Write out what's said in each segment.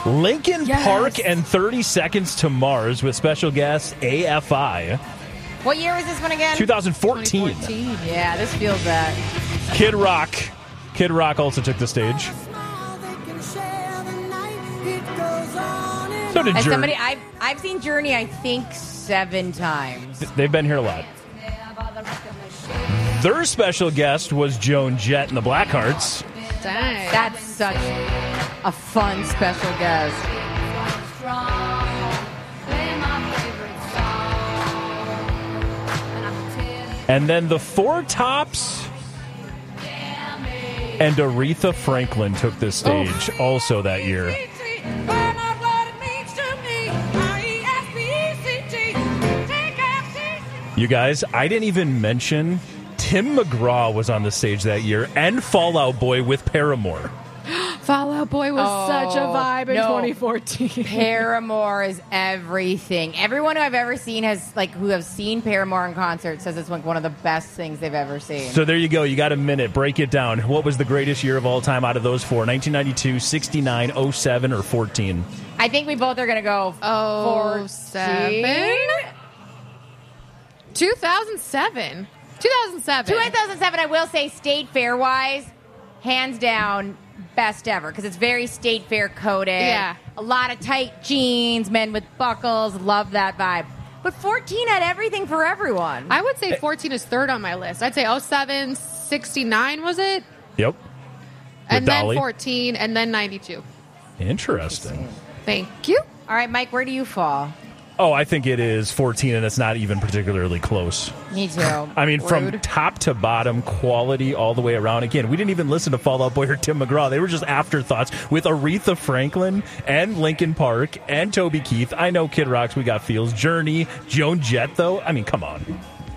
Linkin Park and 30 Seconds to Mars with special guest AFI. What year was this one again? 2014. Yeah, this feels that. Kid Rock. Kid Rock also took the stage. So did As Journey. somebody, I've seen Journey, I think, 7 times. They've been here a lot. Their special guest was Joan Jett and the Blackhearts. Dang. That's such a fun special guest. And then the Four Tops and Aretha Franklin took this stage also that year. You guys, I didn't even mention Tim McGraw was on the stage that year and Fall Out Boy with Paramore. Fall Out Boy was such a vibe in 2014. Paramore is everything. Everyone who I've ever seen who have seen Paramore in concert says it's like one of the best things they've ever seen. So there you go. You got a minute. Break it down. What was the greatest year of all time out of those four? 1992, 69, 07, or 14? I think we both are going to go 07? 2007. 2007, I will say, State Fair-wise, hands down, best ever, because it's very State Fair coded. Yeah. A lot of tight jeans, men with buckles, love that vibe. But 14 had everything for everyone. I would say 14 is third on my list. I'd say 07, 69, was it? Yep. And With Dolly. then 14, and then 92. Interesting. Thank you. All right, Mike, where do you fall? Oh, I think it is 14, and it's not even particularly close. Me too. I mean, from top to bottom, quality all the way around. Again, we didn't even listen to Fall Out Boy or Tim McGraw. They were just afterthoughts with Aretha Franklin and Linkin Park and Toby Keith. I know Kid Rock's We Got Feels. Journey, Joan Jett, though. I mean, come on.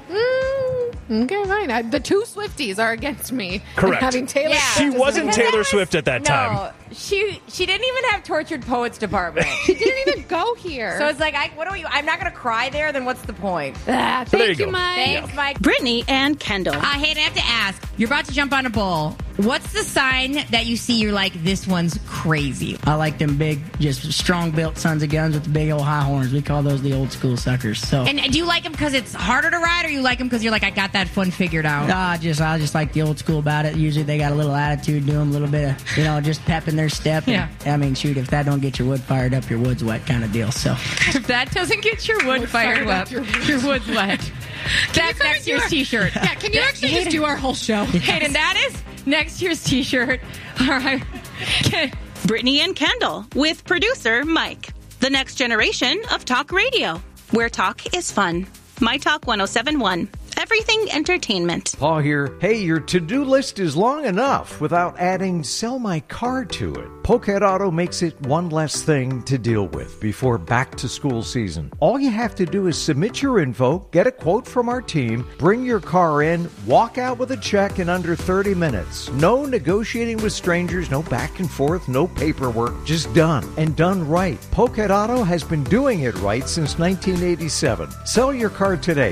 Okay, fine. The two Swifties are against me. Correct. Having Taylor She wasn't Taylor Swift at that time. No, she didn't even have Tortured Poets department. She didn't even go here. So it's like, I'm not going to cry there, then what's the point? Thank there you you, go. Mike. Thanks, Mike. Brittany and Kendall. Hey, I have to ask. You're about to jump on a bull. What's the sign that you see you're like, this one's crazy? I like them big, just strong-built sons of guns with the big old high horns. We call those the old school suckers. So, And do you like them because it's harder to ride, or you like them because you're like, I got that fun figured out? I just like the old school about it. Usually they got a little attitude to them, a little bit of, just pep in their step. Yeah. And, I mean, shoot, if that don't get your wood fired up, your wood's wet kind of deal. So, If that doesn't get your wood fired up, your wood's wet. That's next year's T-shirt. Yeah, can you actually just do our whole show? Hayden, that is next year's T-shirt. All right. Brittany and Kendall with producer Mike. The next generation of talk radio, where talk is fun. My Talk 1071. Everything entertainment. Paul here. Hey, your to-do list is long enough without adding sell my car to it. Pocket Auto makes it one less thing to deal with before back-to-school season. All you have to do is submit your info, get a quote from our team, bring your car in, walk out with a check in under 30 minutes. No negotiating with strangers, no back and forth, no paperwork, just done. And done right. Pocket Auto has been doing it right since 1987. Sell your car today.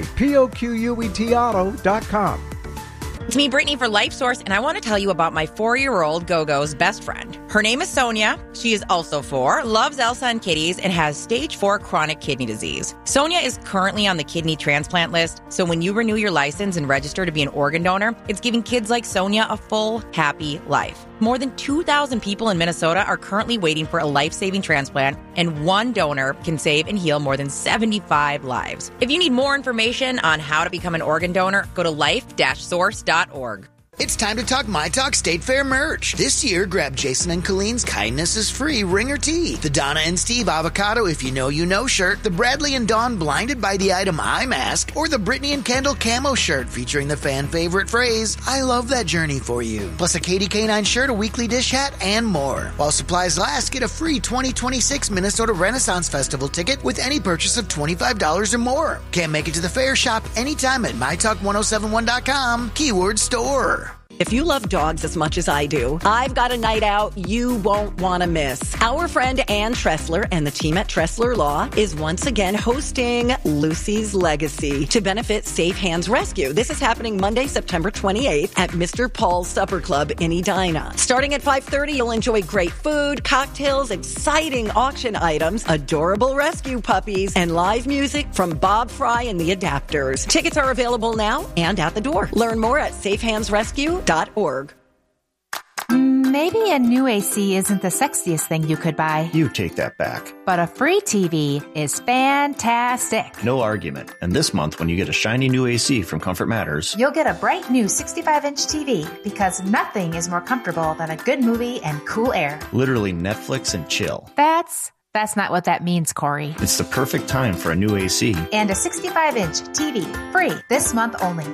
POQUETauto.com. It's me, Brittany, for LifeSource, and I want to tell you about my 4-year-old Go-Go's best friend. Her name is Sonia. She is also 4, loves Elsa and kitties, and has stage 4 chronic kidney disease. Sonia is currently on the kidney transplant list, so when you renew your license and register to be an organ donor, it's giving kids like Sonia a full, happy life. More than 2,000 people in Minnesota are currently waiting for a life-saving transplant, and one donor can save and heal more than 75 lives. If you need more information on how to become an organ donor, go to life-source.org. It's time to talk My Talk State Fair merch. This year, grab Jason and Colleen's Kindness is Free Ringer Tee, the Donna and Steve Avocado If You Know You Know shirt, the Bradley and Dawn Blinded by the Item Eye Mask, or the Brittany and Kendall Camo shirt featuring the fan favorite phrase, I love that journey for you. Plus a Katie K9 shirt, a weekly dish hat, and more. While supplies last, get a free 2026 Minnesota Renaissance Festival ticket with any purchase of $25 or more. Can't make it to the fair? Shop anytime at mytalk1071.com, keyword store. If you love dogs as much as I do, I've got a night out you won't want to miss. Our friend Ann Tressler and the team at Tressler Law is once again hosting Lucy's Legacy to benefit Safe Hands Rescue. This is happening Monday, September 28th at Mr. Paul's Supper Club in Edina. Starting at 5:30, you'll enjoy great food, cocktails, exciting auction items, adorable rescue puppies, and live music from Bob Fry and the Adapters. Tickets are available now and at the door. Learn more at safehandsrescue.org. Maybe a new AC isn't the sexiest thing you could buy. You take that back. But a free TV is fantastic. No argument. And this month, when you get a shiny new AC from Comfort Matters, You'll get a bright new 65-inch TV because nothing is more comfortable than a good movie and cool air. literally Netflix and chill. That's not what that means, Corey. It's the perfect time for a new AC. And a 65-inch TV, free this month only.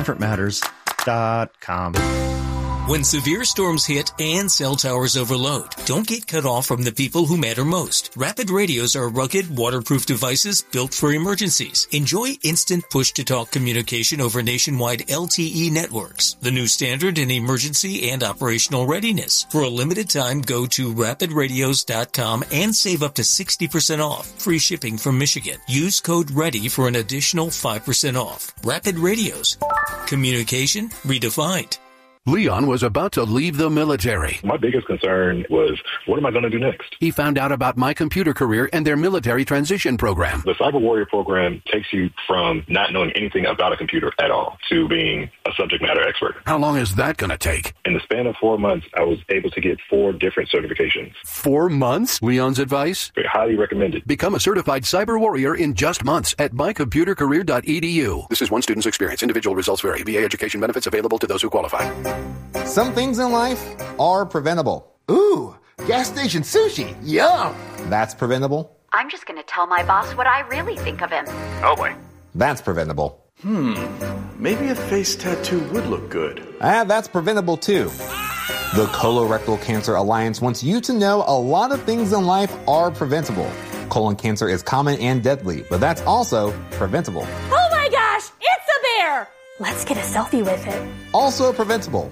ComfortMatters.com. When severe storms hit and cell towers overload, don't get cut off from the people who matter most. Rapid radios are rugged, waterproof devices built for emergencies. Enjoy instant push-to-talk communication over nationwide LTE networks, the new standard in emergency and operational readiness. For a limited time, go to rapidradios.com and save up to 60% off. Free shipping from Michigan. Use code READY for an additional 5% off. Rapid Radios. Communication redefined. Leon was about to leave the military. My biggest concern was, what am I going to do next? He found out about My Computer Career and their military transition program. The Cyber Warrior program takes you from not knowing anything about a computer at all to being a subject matter expert. How long is that going to take? In the span of 4 months, I was able to get 4 different certifications. 4 months? Leon's advice? Highly recommended. Become a certified cyber warrior in just months at mycomputercareer.edu. This is one student's experience. Individual results vary. VA education benefits available to those who qualify. Some things in life are preventable. Ooh, gas station sushi. Yum. That's preventable. I'm just going to tell my boss what I really think of him. Oh boy. That's preventable. Maybe a face tattoo would look good. That's preventable too. The Colorectal Cancer Alliance wants you to know a lot of things in life are preventable. Colon cancer is common and deadly, but that's also preventable. Oh my gosh, it's a bear! Let's get a selfie with it. Also preventable.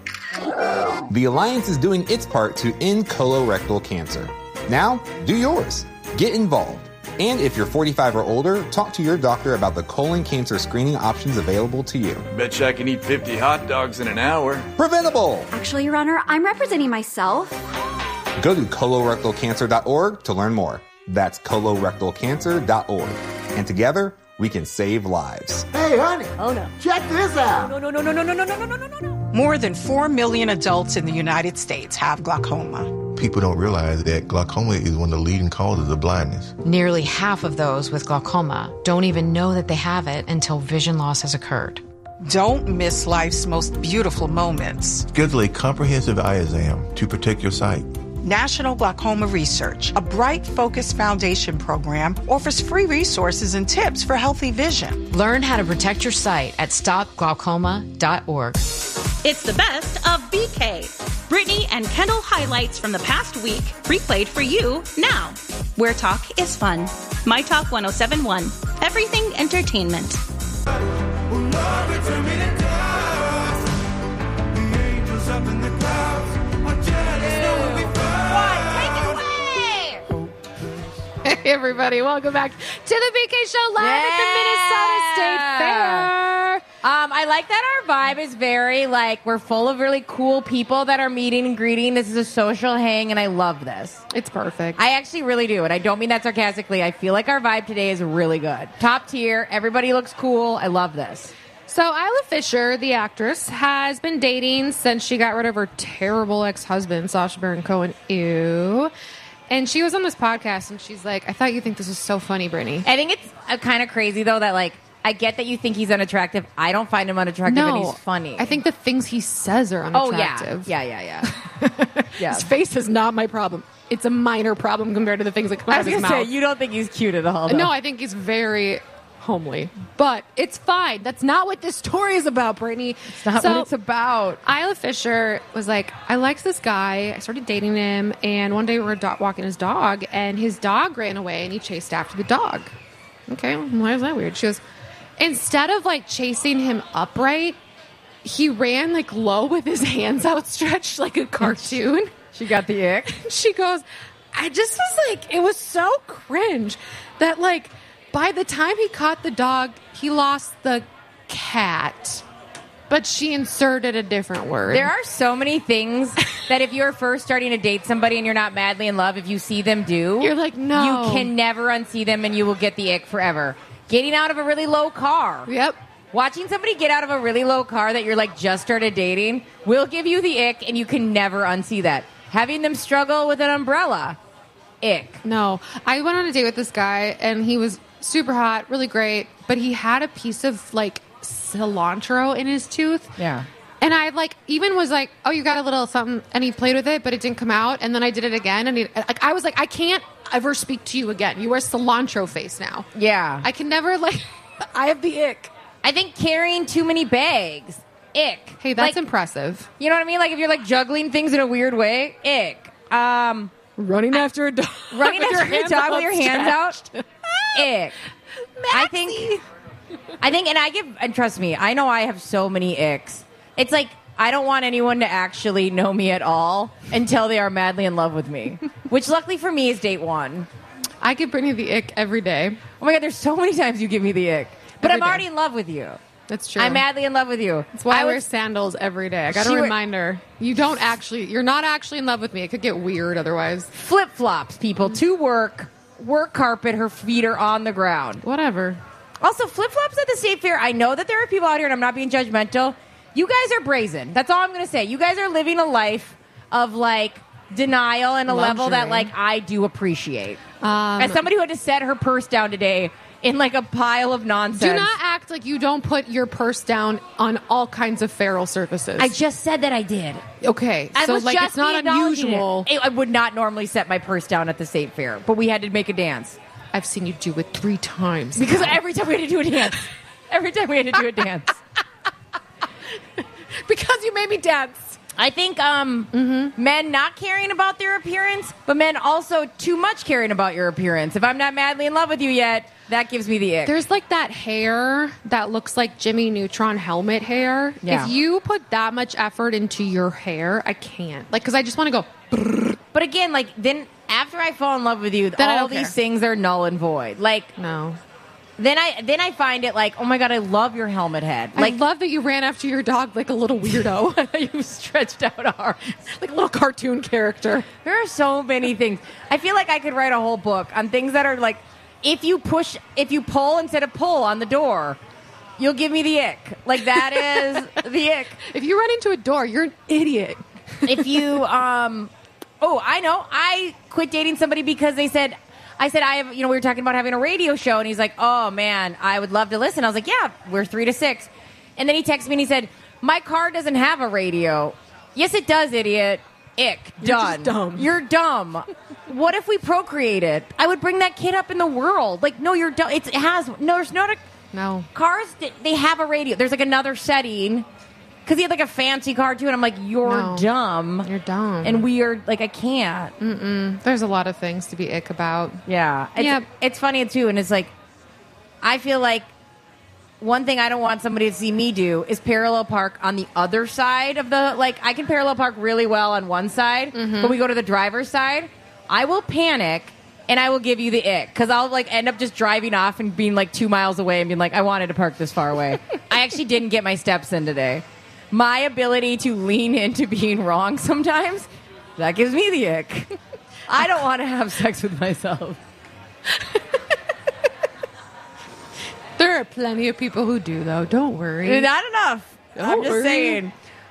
The Alliance is doing its part to end colorectal cancer. Now, do yours. Get involved. And if you're 45 or older, talk to your doctor about the colon cancer screening options available to you. Betcha I can eat 50 hot dogs in an hour. Preventable! Actually, Your Honor, I'm representing myself. Go to colorectalcancer.org to learn more. That's colorectalcancer.org. And together, we can save lives. Hey, honey. Oh, no. Check this out. No. More than 4 million adults in the United States have glaucoma. People don't realize that glaucoma is one of the leading causes of blindness. Nearly half of those with glaucoma don't even know that they have it until vision loss has occurred. Don't miss life's most beautiful moments. Schedule a comprehensive eye exam to protect your sight. National Glaucoma Research, a Bright Focus Foundation program, offers free resources and tips for healthy vision. Learn how to protect your sight at stopglaucoma.org. It's the best of BK. Brittany and Kendall highlights from the past week, replayed for you now. Where talk is fun. My Talk 1071. Everything entertainment. Hey, everybody. Welcome back to the BK Show live at the Minnesota State Fair. I like that our vibe is very, we're full of really cool people that are meeting and greeting. This is a social hang, and I love this. It's perfect. I actually really do, and I don't mean that sarcastically. I feel like our vibe today is really good. Top tier. Everybody looks cool. I love this. So Isla Fisher, the actress, has been dating since she got rid of her terrible ex-husband, Sacha Baron Cohen. Ew. And she was on this podcast, and she's like, I thought you think this was so funny, Brittany. I think it's kind of crazy, though, that, I get that you think he's unattractive. I don't find him unattractive, and he's funny. I think the things he says are unattractive. Oh, yeah. His face is not my problem. It's a minor problem compared to the things that come out of his mouth. I was going to say, you don't think he's cute at all, though. No, I think he's very homely. But it's fine. That's not what this story is about, Brittany. It's not what it's about. Isla Fisher was like, I liked this guy. I started dating him, and one day we were walking his dog, and his dog ran away, and he chased after the dog. Okay, why is that weird? She goes, instead of chasing him upright, he ran like low with his hands outstretched like a cartoon. She got the ick. She goes, I just was like, it was so cringe that like by the time he caught the dog, he lost the cat. But she inserted a different word. There are so many things that if you're first starting to date somebody and you're not madly in love, if you see them do, you're like, no. You can never unsee them and you will get the ick forever. Getting out of a really low car. Yep. Watching somebody get out of a really low car that you're like just started dating will give you the ick and you can never unsee that. Having them struggle with an umbrella. Ick. No. I went on a date with this guy and he was super hot, really great, but he had a piece of like cilantro in his tooth. Yeah. And I like even was like, oh, you got a little something, and he played with it, but it didn't come out. And then I did it again, and I was like, I can't ever speak to you again. You wear cilantro face now. Yeah. I can never like. I have the ick. I think carrying too many bags. Ick. Hey, that's like, impressive. You know what I mean? Like if you're like juggling things in a weird way. Ick. Running after a dog. Running after a dog with your hands out. Ick. Maxie. I think, and trust me, I know I have so many icks. It's like, I don't want anyone to actually know me at all until they are madly in love with me. Which, luckily for me, is date one. I give Brittany the ick every day. Oh my God, there's so many times you give me the ick. But I'm already in love with you. That's true. I'm madly in love with you. That's why I wear sandals every day. I got to remind her. You're not actually in love with me. It could get weird otherwise. Flip-flops, people, to work carpet, her feet are on the ground. Whatever. Also, flip-flops at the state fair. I know that there are people out here, and I'm not being judgmental. You guys are brazen. That's all I'm going to say. You guys are living a life of, like, denial and a level that, like, I do appreciate. As somebody who had to set her purse down today in, like, a pile of nonsense. Do not act like you don't put your purse down on all kinds of feral surfaces. I just said that I did. Okay. So, like, it's not unusual. I would not normally set my purse down at the state fair, but we had to make a dance. I've seen you do it 3 times. Because every time we had to do a dance. Because you made me dance. I think men not caring about their appearance, but men also too much caring about your appearance. If I'm not madly in love with you yet, that gives me the ick. There's like that hair that looks like Jimmy Neutron helmet hair. Yeah. If you put that much effort into your hair, I can't. Like, because I just want to go. Brrr. But again, like, then after I fall in love with you, then all these things are null and void. Like, no. Then I find it like, oh my God, I love your helmet head. Like, I love that you ran after your dog like a little weirdo. You stretched out arms. Like a little cartoon character. There are so many things. I feel like I could write a whole book on things that are like, if you pull instead of pull on the door, you'll give me the ick. Like, that is the ick. If you run into a door, you're an idiot. If you, oh, I know. I quit dating somebody because I said, I have, we were talking about having a radio show, and he's like, oh, man, I would love to listen. I was like, yeah, we're 3 to 6. And then he texted me and he said, my car doesn't have a radio. Yes, it does, idiot. Ick. You're Done. just dumb. You're dumb. What if we procreated? I would bring that kid up in the world. Like, no, you're dumb. There's no. Cars, they have a radio. There's like another setting. Because he had like a fancy car too, and I'm like, you're dumb. You're dumb. And we are like, I can't. Mm-mm. There's a lot of things to be ick about. Yeah. It's funny too, and it's like, I feel like one thing I don't want somebody to see me do is parallel park on the other side of the, like, I can parallel park really well on one side, but we go to the driver's side, I will panic. And I will give you the ick, because I'll like end up just driving off and being like 2 miles away and being like, I wanted to park this far away. I actually didn't get my steps in today. My ability to lean into being wrong sometimes, that gives me the ick. I don't want to have sex with myself. There are plenty of people who do, though. Don't worry. Not enough. I'm just saying.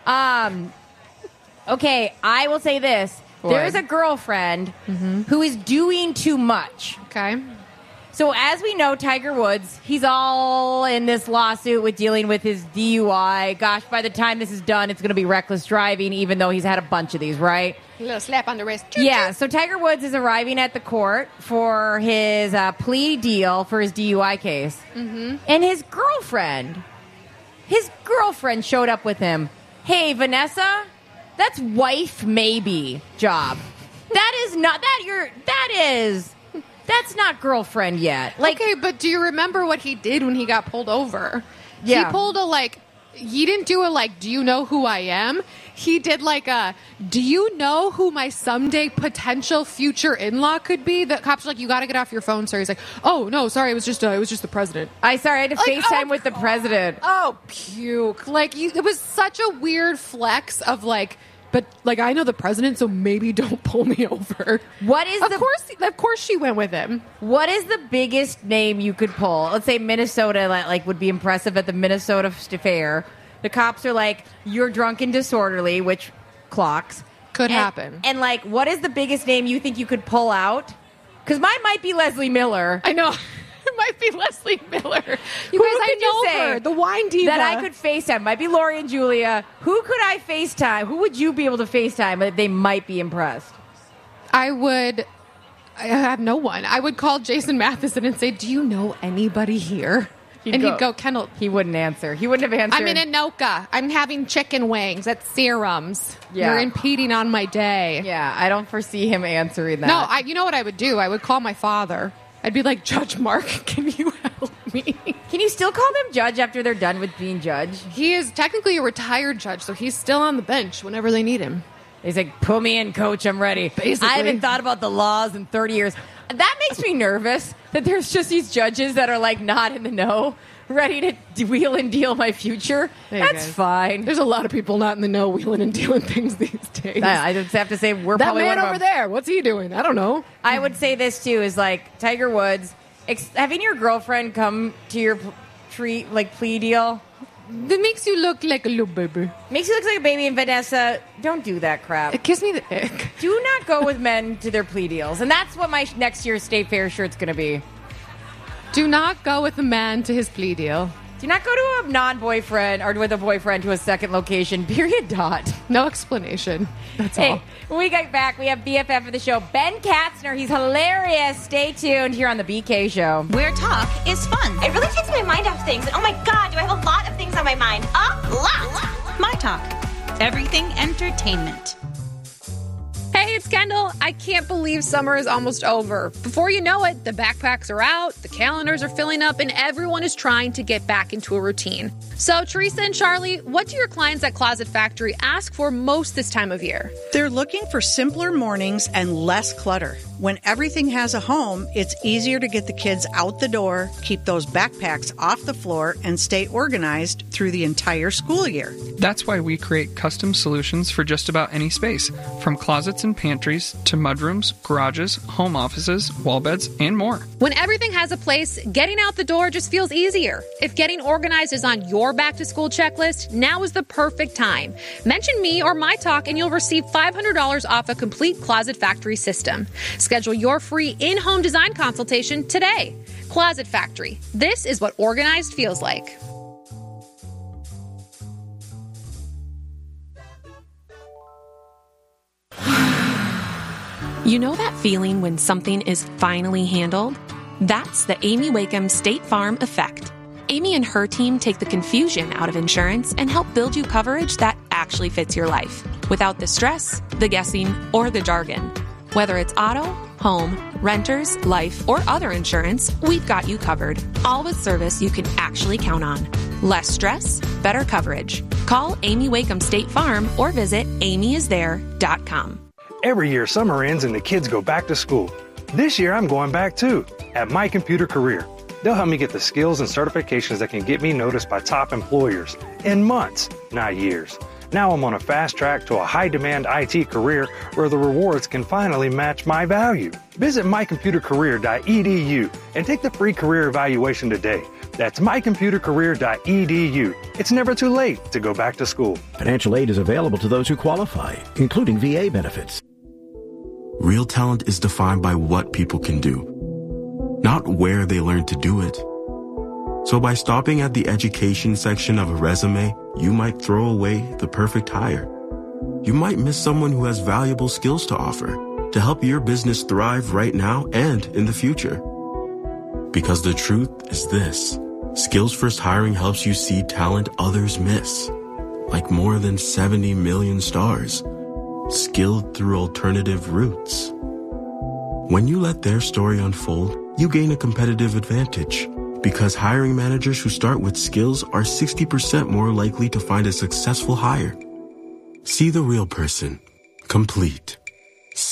Okay, I will say this. There is a girlfriend who is doing too much. Okay. So as we know, Tiger Woods, he's all in this lawsuit with dealing with his DUI. Gosh, by the time this is done, it's going to be reckless driving, even though he's had a bunch of these, right? A little slap on the wrist. Yeah, so Tiger Woods is arriving at the court for his plea deal for his DUI case. Mm-hmm. And his girlfriend showed up with him. Hey, Vanessa, that's wife maybe job. That's not girlfriend yet. Like, okay, but do you remember what he did when he got pulled over? Yeah. He pulled a, like, he didn't do do you know who I am? He did do you know who my someday potential future in-law could be? The cops are like, you got to get off your phone, sir. He's like, oh, no, sorry, it was just the president. I had to FaceTime with the president. Oh, puke. It was such a weird flex of but I know the president, so maybe don't pull me over. What is of course she went with him. What is the biggest name you could pull? Let's say Minnesota would be impressive at the Minnesota Fair. The cops are like, you're drunk and disorderly, which clocks. Could happen. And what is the biggest name you think you could pull out? Because mine might be Leslie Miller. I know. It might be Leslie Miller. You Who guys, could you I know say her, the wine diva. that I could FaceTime. Might be Lori and Julia. Who could I FaceTime? Who would you be able to FaceTime that they might be impressed? I have no one. I would call Jason Matheson and say, do you know anybody here? He'd go, Kendall. He wouldn't answer. He wouldn't have answered. I'm in Anoka. I'm having chicken wings at Serums. Yeah. You're impeding on my day. Yeah, I don't foresee him answering that. No, you know what I would do? I would call my father. I'd be like, Judge Mark, can you help me? Can you still call them judge after they're done with being judge? He is technically a retired judge, so he's still on the bench whenever they need him. He's like, put me in, coach, I'm ready. Basically. I haven't thought about the laws in 30 years. That makes me nervous that there's just these judges that are not in the know, ready to wheel and deal my future. Hey, That's guys. fine. There's a lot of people not in the know wheeling and dealing things these days. I just have to say, we're that probably man one of over them. there, what's he doing? I don't know. I would say this, too, is Tiger Woods, having your girlfriend come to your plea deal. That makes you look like a little baby. Makes you look like a baby. And Vanessa, don't do that crap. It gives me the ick. Do not go with men to their plea deals. And that's what my next year's State Fair shirt's going to be. Do not go with a man to his plea deal. Do not go to a non-boyfriend or with a boyfriend to a second location, period, dot. No explanation. That's all. When we get back, we have BFF of the show, Ben Katzner. He's hilarious. Stay tuned here on the BK Show. Where talk is fun. It really takes my mind off things. And oh my God, do I have a lot of things on my mind. A lot. My Talk. Everything entertainment. Hey, it's Kendall. I can't believe summer is almost over. Before you know it, the backpacks are out, the calendars are filling up, and everyone is trying to get back into a routine. So, Teresa and Charlie, what do your clients at Closet Factory ask for most this time of year? They're looking for simpler mornings and less clutter. When everything has a home, it's easier to get the kids out the door, keep those backpacks off the floor, and stay organized through the entire school year. That's why we create custom solutions for just about any space, from closets and pantries to mudrooms, garages, home offices, wall beds, and more. When everything has a place, getting out the door just feels easier. If getting organized is on your back-to-school checklist, now is the perfect time. Mention me or My Talk and you'll receive $500 off a complete Closet Factory system. Schedule your free in-home design consultation today. Closet Factory. This is what organized feels like. You know that feeling when something is finally handled? That's the Amy Wakeham State Farm effect. Amy and her team take the confusion out of insurance and help build you coverage that actually fits your life, without the stress, the guessing, or the jargon. Whether it's auto, home, renters, life, or other insurance, we've got you covered. All with service you can actually count on. Less stress, better coverage. Call Amy Wakeham State Farm or visit amyisthere.com. Every year, summer ends and the kids go back to school. This year, I'm going back too, at My Computer Career. They'll help me get the skills and certifications that can get me noticed by top employers in months, not years. Now I'm on a fast track to a high-demand IT career where the rewards can finally match my value. Visit mycomputercareer.edu and take the free career evaluation today. That's mycomputercareer.edu. It's never too late to go back to school. Financial aid is available to those who qualify, including VA benefits. Real talent is defined by what people can do, not where they learn to do it. So by stopping at the education section of a resume, you might throw away the perfect hire. You might miss someone who has valuable skills to offer to help your business thrive right now and in the future. Because the truth is this: Skills First Hiring helps you see talent others miss, like more than 70 million stars, skilled through alternative routes. When you let their story unfold, you gain a competitive advantage. Because hiring managers who start with skills are 60% more likely to find a successful hire. See the real person. Complete.